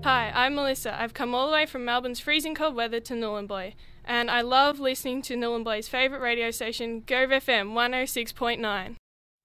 Hi, I'm Melissa. I've come all the way from Melbourne's freezing cold weather to Nhulunbuy, and I love listening to Nhulunbuy's favourite radio station, Gove FM 106.9.